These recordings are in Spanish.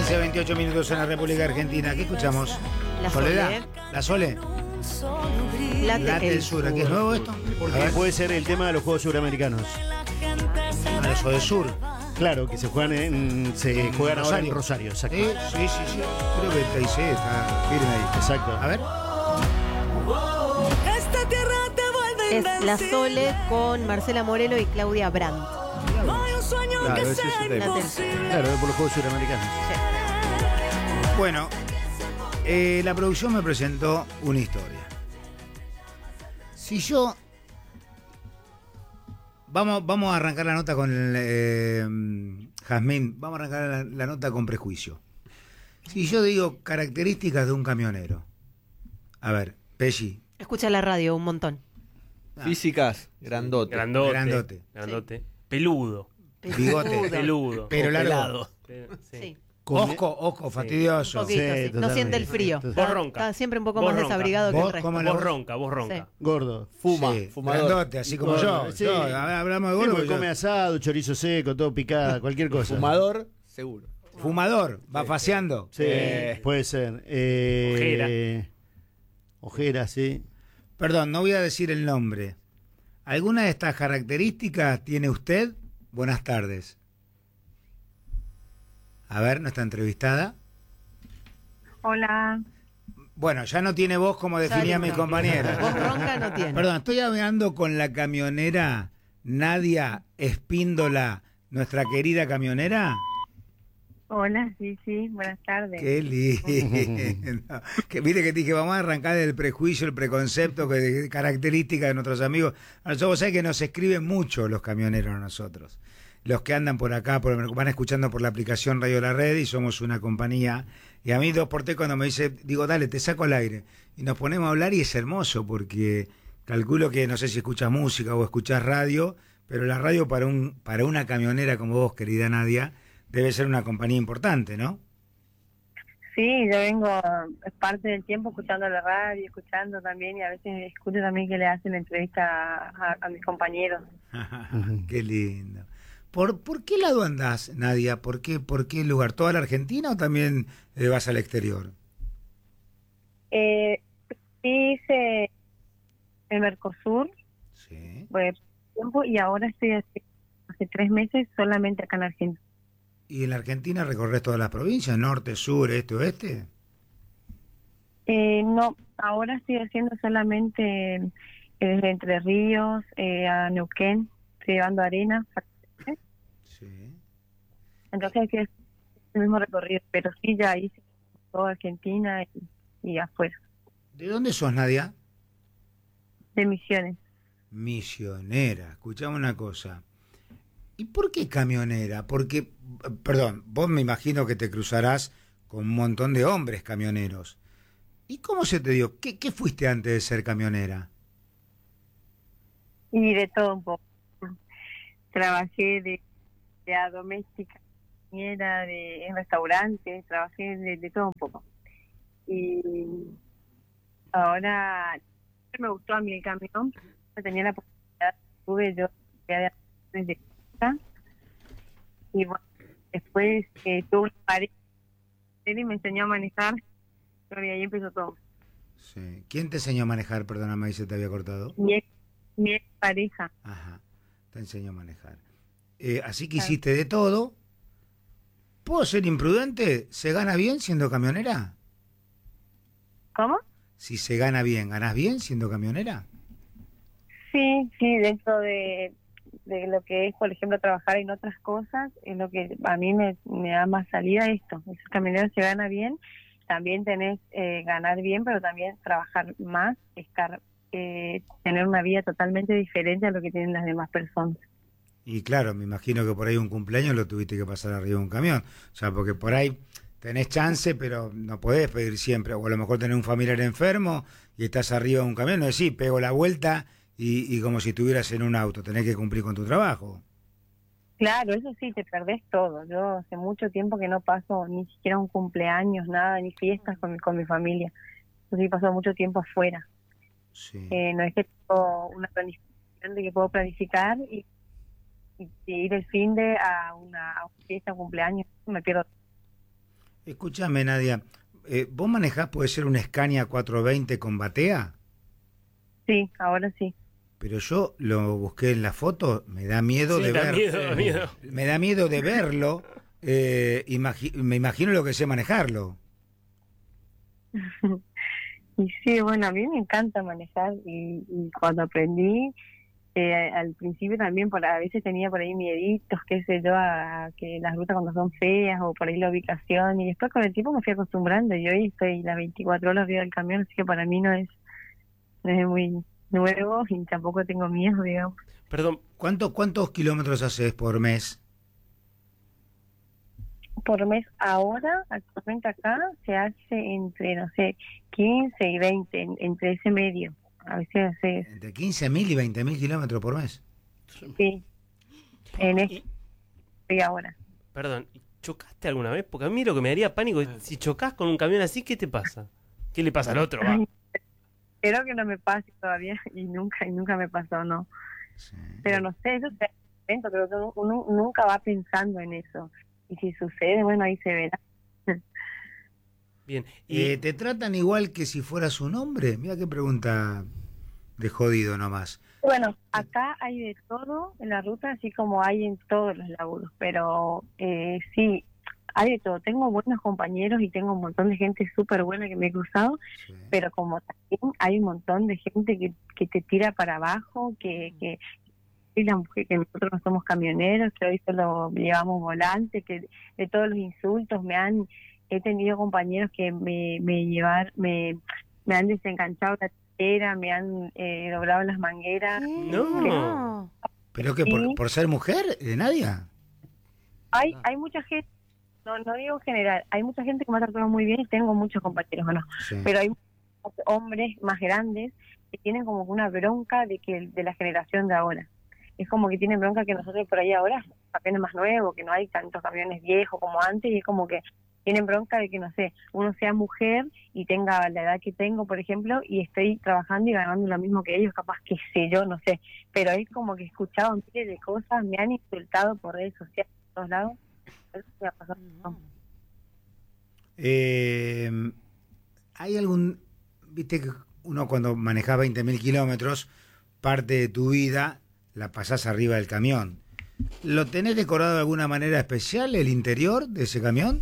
15:28 minutos en la República Argentina. ¿Qué escuchamos? La Soledad. Sole. ¿La Sole? Late el Sur. ¿Qué es nuevo esto? Porque puede ser el tema de los Juegos Suramericanos. Eso del Sur. Claro, que se juegan ahora en Rosario, exacto. Sí. Creo que el TIC está firme ahí. Exacto. A ver. Esta tierra te vuelve Es La Sole con Marcela Morelo y Claudia Brandt. No hay un sueño Claro, que ese sea es el tema. imposible. Claro, es por los Juegos Suramericanos. Bueno, la producción me presentó una historia. Si yo... Vamos a arrancar la nota con Jazmín, vamos a arrancar la nota con prejuicio. Si yo digo características de un camionero, a ver, Pelli. Escucha la radio un montón. Físicas, grandote. Grandote. Peludo. Bigote. Peludo. Pero largo. Pelado. Sí. Osco, fastidioso. Un poquito, sí. No totalmente. siente el frío. Vos ronca. Está siempre un poco Vos más ronca. desabrigado que el Vos, resto. ¿cómo Vos ronca. Sí. Gordo. Sí, Fumador. grandote, así como Gordo, yo. sí. Yo, hablamos de Sí, gordo. porque yo- come asado, chorizo seco, todo picada, cualquier cosa. Fumador, seguro. Fumador, va faseando. Sí, puede ser. Ojera, sí. Perdón, no voy a decir el nombre. ¿Alguna de estas características tiene usted? Buenas tardes. A ver, nuestra entrevistada. Hola. Bueno, ya no tiene voz como definía mi compañera. Voz ronca no tiene. Perdón, estoy hablando con la camionera Nadia Espíndola, nuestra querida camionera. Hola, sí, buenas tardes. Qué lindo. Que viste que te dije, vamos a arrancar del prejuicio, el preconcepto, características de nuestros amigos. Nosotros, vos sabés que nos escriben mucho los camioneros a nosotros. Los que andan por acá, van escuchando por la aplicación Radio La Red y somos una compañía. Y a mí 2x3 cuando me dice, digo, dale, te saco al aire. Y nos ponemos a hablar y es hermoso porque calculo que no sé si escuchas música o escuchas radio, pero la radio para una camionera como vos, querida Nadia, debe ser una compañía importante, ¿no? Sí, yo vengo parte del tiempo escuchando la radio, escuchando también, y a veces escucho también que le hacen entrevista a mis compañeros. Qué lindo. ¿Por qué lado andás, Nadia? ¿Por qué lugar? ¿Toda la Argentina o también vas al exterior? Sí, hice el Mercosur, Sí. pues, tiempo, y ahora estoy hace 3 meses solamente acá en Argentina. ¿Y en la Argentina recorres todas las provincias? ¿Norte, sur, este, oeste? No, ahora estoy haciendo solamente desde Entre Ríos a Neuquén, estoy llevando arena. Sí. Entonces hay que hacer el mismo recorrido, pero sí ya hice toda Argentina y afuera, ¿De dónde sos, Nadia? de Misiones. Misionera. Escuchame una cosa. ¿Y por qué camionera? Porque, perdón, vos me imagino que te cruzarás con un montón de hombres camioneros. ¿Y cómo se te dio? ¿Qué fuiste antes de ser camionera? Y de todo un poco. Trabajé de doméstica, en restaurantes, trabajé de todo un poco. Y ahora me gustó a mí el camión, tenía la posibilidad, yo desde casa, y bueno, después tuve una pareja y me enseñó a manejar, y ahí empezó todo. Sí. ¿Quién te enseñó a manejar? Perdóname, ahí se te había cortado. Mi ex pareja. Ajá, te enseñó a manejar. Así que hiciste de todo. ¿Puedo ser imprudente? ¿Se gana bien siendo camionera? ¿Cómo? Si se gana bien, ¿ganás bien siendo camionera? Sí, dentro de lo que es, por ejemplo, trabajar en otras cosas, es lo que a mí me da más salida esto. El camionero se gana bien, también tenés ganar bien, pero también trabajar más, tener una vida totalmente diferente a lo que tienen las demás personas. Y claro, me imagino que por ahí un cumpleaños lo tuviste que pasar arriba de un camión. O sea, porque por ahí tenés chance, pero no podés pedir siempre. O a lo mejor tenés un familiar enfermo y estás arriba de un camión. No decís, pego la vuelta y como si estuvieras en un auto. Tenés que cumplir con tu trabajo. Claro, eso sí, te perdés todo. Yo hace mucho tiempo que no paso ni siquiera un cumpleaños, nada, ni fiestas con mi familia. Yo sí paso mucho tiempo afuera. Sí. No es que tengo una planificación de que puedo planificar y ir el fin de a una fiesta, un cumpleaños, me pierdo. Escúchame, Nadia, ¿vos manejás, puede ser un Scania 420 con batea? Sí, ahora sí. Pero yo lo busqué en la foto, me da miedo Sí, de da ver. miedo, da miedo. Me da miedo de verlo. Me imagino lo que sé manejarlo. Y sí, bueno, a mí me encanta manejar y cuando aprendí, al principio también a veces tenía por ahí mieditos, qué sé yo, a que las rutas cuando son feas o por ahí la ubicación, y después con el tiempo me fui acostumbrando y hoy estoy las 24 horas arriba del camión, así que para mí no es muy nuevo y tampoco tengo miedo, digamos. Perdón, ¿Cuántos kilómetros haces por mes? Por mes ahora, actualmente acá, se hace entre, no sé, 15 y 20, entre ese medio. A veces hace, Entre 15.000 y 20.000 kilómetros por mes. sí, en y- esto estoy ahora. perdón, ¿chocaste alguna vez? Porque a mí lo que me daría pánico es, si chocas con un camión así, ¿qué te pasa? ¿Qué le pasa al otro? Va? Ay, espero que no me pase todavía y nunca me pasó, no. Sí. Pero no sé, eso te evento, creo que uno nunca va pensando en eso. Y si sucede, bueno, ahí se verá. Bien. Y ¿Te tratan igual que si fueras un hombre? Mira qué pregunta de jodido nomás. Bueno, acá hay de todo en la ruta, así como hay en todos los laburos, pero sí, hay de todo. Tengo buenos compañeros y tengo un montón de gente súper buena que me he cruzado, Sí. pero como también hay un montón de gente que te tira para abajo, que y la mujer, que nosotros no somos camioneros, que hoy solo llevamos volante, que de todos los insultos he tenido compañeros que me han desenganchado la tijera, me han doblado las mangueras. No. ¿Pero qué? Sí. ¿Por ser mujer, Nadia? Hay mucha gente, no digo en general, hay mucha gente que me ha tratado muy bien y tengo muchos compañeros, ¿no? Sí. Pero hay hombres más grandes que tienen como una bronca de la generación de ahora. Es como que tienen bronca que nosotros por ahí ahora, apenas más nuevo, que no hay tantos camiones viejos como antes, y es como que tienen bronca de que, no sé, uno sea mujer y tenga la edad que tengo, por ejemplo, y estoy trabajando y ganando lo mismo que ellos, capaz que sé yo, no sé. Pero es como que he escuchado miles de cosas, me han insultado por redes sociales de todos lados. Eso me ha pasado. ¿Hay viste que uno cuando maneja 20.000 kilómetros, parte de tu vida la pasás arriba del camión? ¿Lo tenés decorado de alguna manera especial el interior de ese camión?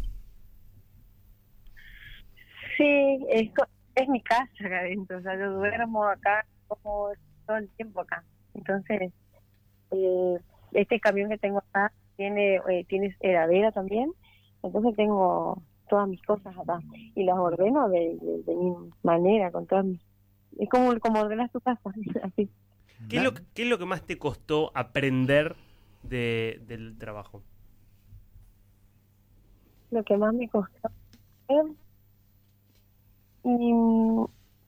Sí, es mi casa acá adentro, o sea, yo duermo acá como todo el tiempo acá. Entonces, este camión que tengo acá tiene heladera también, entonces tengo todas mis cosas acá y las ordeno de mi manera, con todas mis... Es como ordenas tu casa, así. ¿Qué es lo que más te costó aprender del trabajo? Lo que más me costó no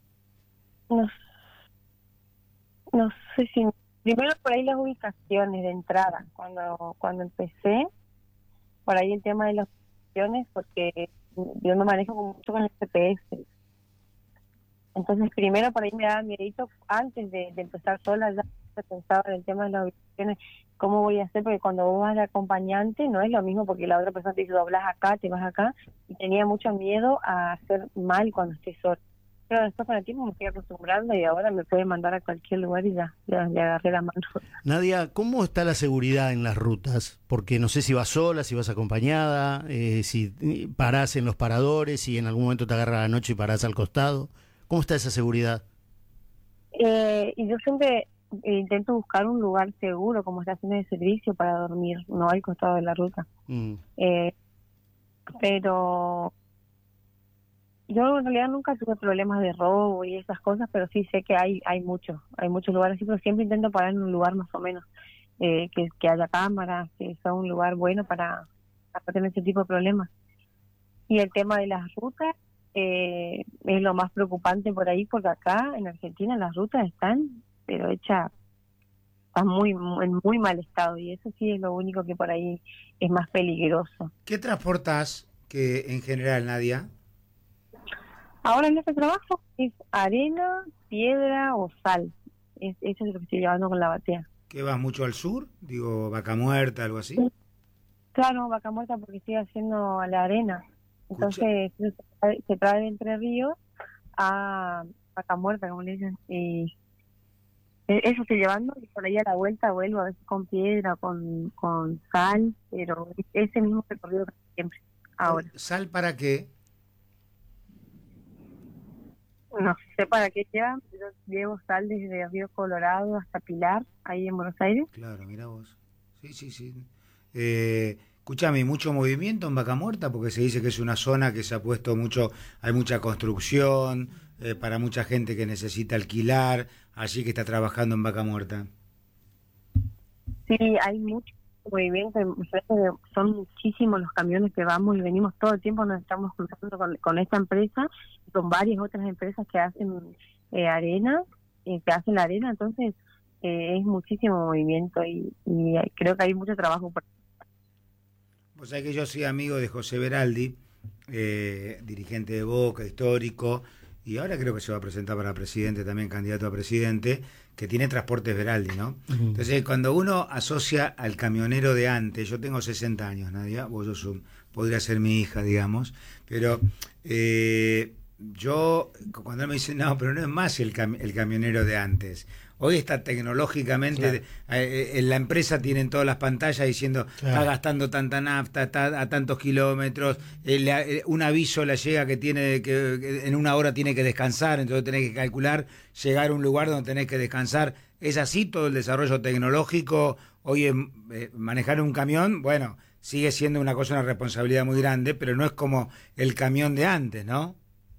sé si... Primero por ahí las ubicaciones de entrada, cuando empecé, por ahí el tema de las ubicaciones, porque yo me manejo mucho con el GPS. Entonces primero por ahí me daba miedito, antes de empezar sola ya pensaba en el tema de las ubicaciones, cómo voy a hacer, porque cuando vos vas de acompañante no es lo mismo, porque la otra persona te dice doblas acá, te vas acá, y tenía mucho miedo a hacer mal cuando esté sola. Pero después con el tiempo me fui acostumbrando y ahora me puede mandar a cualquier lugar y ya le agarré la mano. Nadia, ¿cómo está la seguridad en las rutas? Porque no sé si vas sola, si vas acompañada, si parás en los paradores, si en algún momento te agarra la noche y parás al costado. ¿Cómo está esa seguridad? Y yo siempre intento buscar un lugar seguro, como estaciones de servicio para dormir, no al costado de la ruta. Pero yo en realidad nunca tuve problemas de robo y esas cosas, pero sí sé que hay muchos lugares así, pero siempre intento parar en un lugar más o menos que haya cámaras, que sea un lugar bueno para no tener ese tipo de problemas. Y el tema de las rutas es lo más preocupante por ahí, porque acá en Argentina las rutas están están en muy mal estado, y eso sí es lo único que por ahí es más peligroso. ¿Qué transportás que en general, Nadia? Ahora en este trabajo es arena, piedra o sal. Eso es lo que estoy llevando con la batea. ¿Qué vas mucho al sur? Digo, Vaca Muerta, algo así. Claro, Vaca Muerta, porque estoy haciendo la arena. Entonces se trae de Entre Ríos a Vaca Muerta, como le dicen, y eso estoy llevando, y por ahí a la vuelta vuelvo a veces con piedra, con sal, pero ese mismo recorrido que siempre, ahora. ¿Sal para qué? No sé para qué llevan, yo llevo sal desde Río Colorado hasta Pilar, ahí en Buenos Aires. Claro, mira vos. Sí. Escuchame, ¿mucho movimiento en Vaca Muerta? Porque se dice que es una zona que se ha puesto mucho, hay mucha construcción, para mucha gente que necesita alquilar, así que está trabajando en Vaca Muerta. Sí, hay mucho movimiento, son muchísimos los camiones que vamos y venimos todo el tiempo, nos estamos cruzando con esta empresa y con varias otras empresas que hacen arena, que hacen la arena, entonces es muchísimo movimiento y creo que hay mucho trabajo. Vos sabés que yo soy amigo de José Beraldi, dirigente de Boca, histórico, y ahora creo que se va a presentar para presidente, también candidato a presidente, que tiene Transportes Beraldi, ¿no? Uh-huh. Entonces, cuando uno asocia al camionero de antes, yo tengo 60 años, Nadia, vos podría ser mi hija, digamos, pero yo, cuando él me dice, no, pero no es más el camionero de antes. Hoy está tecnológicamente, claro. En la empresa tienen todas las pantallas diciendo, claro, está gastando tanta nafta, está a tantos kilómetros, un aviso le llega que tiene que en una hora tiene que descansar, entonces tenés que calcular, llegar a un lugar donde tenés que descansar. ¿Es así todo el desarrollo tecnológico? Hoy manejar un camión, bueno, sigue siendo una responsabilidad muy grande, pero no es como el camión de antes, ¿no?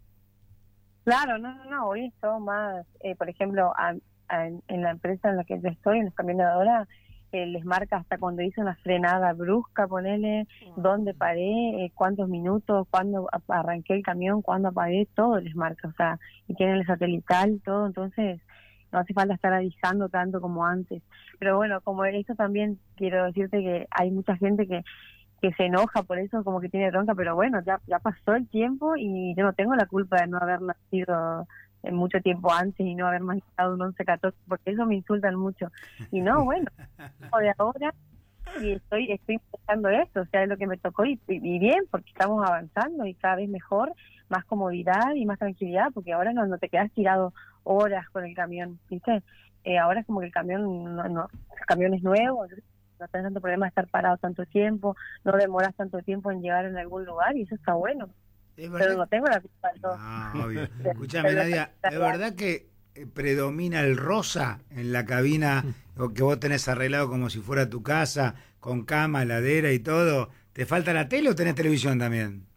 Claro, no, hoy es todo más, por ejemplo, en la empresa en la que yo estoy, en los camiones de ahora, les marca hasta cuando hice una frenada brusca, ponele dónde paré, cuántos minutos, cuándo arranqué el camión, cuándo apagué, todo les marca, o sea, y tienen el satelital, todo, entonces no hace falta estar avisando tanto como antes. Pero bueno, como eso también quiero decirte que hay mucha gente que se enoja por eso, como que tiene bronca, pero bueno, ya pasó el tiempo y yo no tengo la culpa de no haber nacido mucho tiempo antes y no haber manejado un 11-14, porque eso me insultan mucho. Y no, bueno, de ahora y estoy pensando esto, o sea, es lo que me tocó y bien, porque estamos avanzando y cada vez mejor, más comodidad y más tranquilidad, porque ahora no te quedas tirado horas con el camión, ¿viste? Ahora es como que el camión es nuevo, no tenés tanto problema de estar parado tanto tiempo, no demoras tanto tiempo en llegar en algún lugar y eso está bueno. Pero no tengo la culpa de todo. Obvio. Escúchame, Nadia, ¿es verdad que predomina el rosa en la cabina que vos tenés arreglado como si fuera tu casa, con cama, heladera y todo? ¿Te falta la tele o tenés televisión también?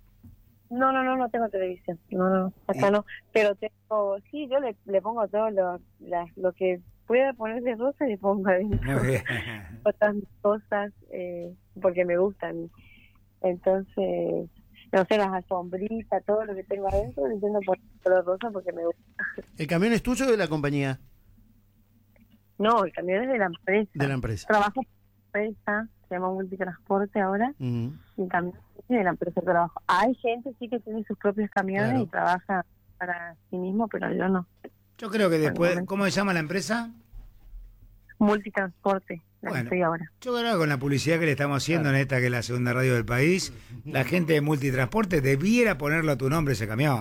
No tengo televisión. No, acá no. Pero tengo, sí, yo le pongo todo lo que pueda ponerse rosa, le pongo adentro. Otras cosas, porque me gustan. Entonces, no sé, las alfombritas, todo lo que tengo adentro, le intento poner color rosa porque me gusta. ¿El camión es tuyo o de la compañía? No, el camión es de la empresa. De la empresa. Trabajo en la empresa, se llama Multitransporte ahora, y el camión es de la empresa de trabajo. Hay gente sí que tiene sus propios camiones, claro, y trabaja para sí mismo, pero yo no. Yo creo que después, ¿cómo se llama la empresa? Multitransporte, la que estoy ahora. Yo creo que con la publicidad que le estamos haciendo en esta que es la segunda radio del país, la gente de Multitransporte debiera ponerlo a tu nombre ese camión.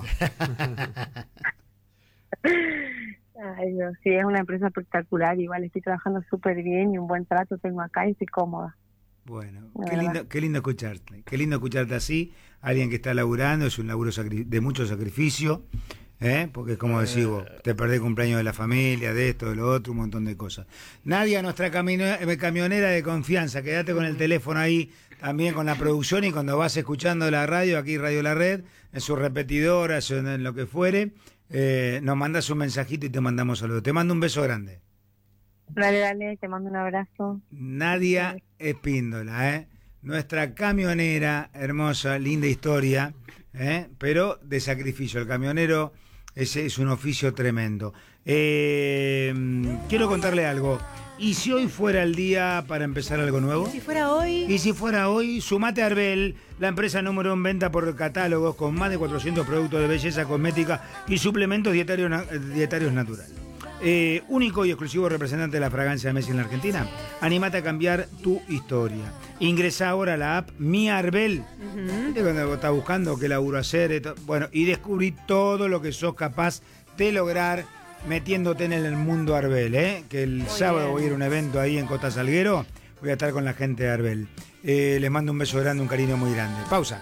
Ay, no, sí, es una empresa espectacular, igual estoy trabajando súper bien y un buen trato tengo acá y estoy cómoda. Bueno, qué lindo escucharte así, alguien que está laburando, es un laburo de mucho sacrificio, porque es como decís vos, te perdés cumpleaños de la familia, de esto, de lo otro, un montón de cosas. Nadia, nuestra camionera de confianza, quédate con el teléfono ahí, también con la producción, y cuando vas escuchando la radio, aquí Radio La Red, en su repetidora, en lo que fuere, nos mandas un mensajito y te mandamos saludos. Te mando un beso grande. Dale, te mando un abrazo. Nadia Espíndola, nuestra camionera, hermosa, linda historia, pero de sacrificio. El camionero ese es un oficio tremendo. Quiero contarle algo. ¿Y si hoy fuera el día para empezar algo nuevo? ¿Y si fuera hoy? Sumate a Arbel, la empresa número en venta por catálogos, con más de 400 productos de belleza cosmética y suplementos dietarios naturales. único y exclusivo representante de la fragancia de Messi en la Argentina. Animate a cambiar tu historia. Ingresa ahora a la app Mi Arbel. ¿Viste cuando vos estás buscando qué laburo hacer? Bueno, y descubrí todo lo que sos capaz de lograr metiéndote en el mundo Arbel, que el sábado voy a ir a un evento ahí en Costa Salguero. Voy a estar con la gente de Arbel. Les mando un beso grande, un cariño muy grande. Pausa.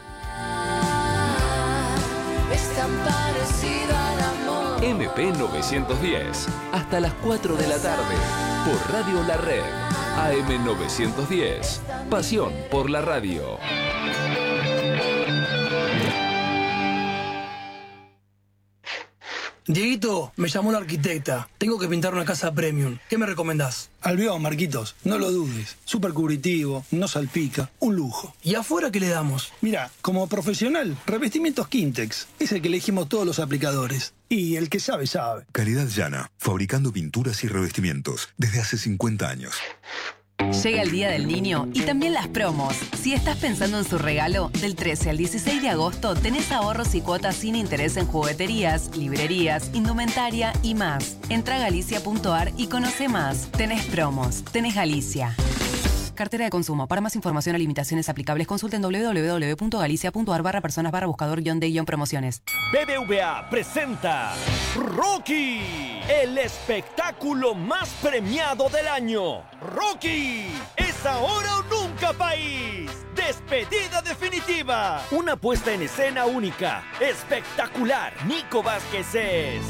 MP 910, hasta las 4 de la tarde, por Radio La Red, AM 910, pasión por la radio. Dieguito, me llamó la arquitecta. Tengo que pintar una casa premium. ¿Qué me recomendás? Albión, Marquitos, no lo dudes. Súper cubritivo, no salpica, un lujo. ¿Y afuera qué le damos? Mira, como profesional, revestimientos Quintex. Es el que elegimos todos los aplicadores. Y el que sabe, sabe. Calidad Llana, fabricando pinturas y revestimientos desde hace 50 años. Llega el Día del Niño y también las promos. Si estás pensando en su regalo, del 13 al 16 de agosto tenés ahorros y cuotas sin interés en jugueterías, librerías, indumentaria y más. Entra a galicia.ar y conoce más. Tenés promos. Tenés Galicia. Cartera de consumo. Para más información o limitaciones aplicables, consulten www.galicia.ar/buscador-de-promociones. BBVA presenta Rocky, el espectáculo más premiado del año. Rocky, es ahora o nunca, país. Despedida definitiva. Una puesta en escena única, espectacular. Nico Vázquez es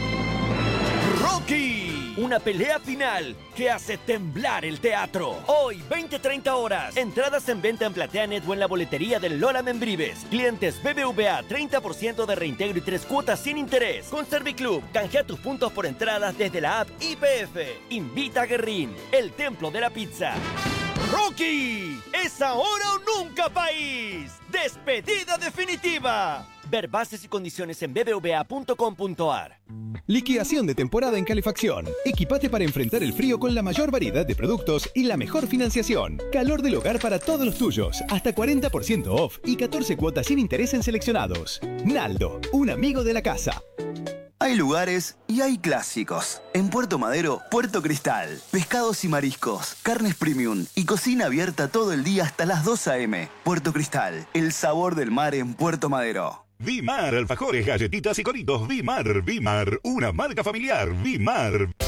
Rocky, una pelea final que hace temblar el teatro. Hoy, 20-30 horas. Entradas en venta en PlateaNet o en la boletería del Lola Membrives. Clientes BBVA, 30% de reintegro y 3 cuotas sin interés. Con Serviclub, canjea tus puntos por entradas desde la app IPF. Invita a Guerrín, el templo de la pizza. Rocky, es ahora o nunca, país. Despedida definitiva. Ver bases y condiciones en bbva.com.ar. Liquidación de temporada en calefacción. Equipate para enfrentar el frío con la mayor variedad de productos y la mejor financiación. Calor del hogar para todos los tuyos. Hasta 40% off y 14 cuotas sin interés en seleccionados. Naldo, un amigo de la casa. Hay lugares y hay clásicos. En Puerto Madero, Puerto Cristal. Pescados y mariscos, carnes premium y cocina abierta todo el día hasta las 2 a.m. Puerto Cristal, el sabor del mar en Puerto Madero. Vimar, alfajores, galletitas y coritos. Vimar, una marca familiar. Vimar.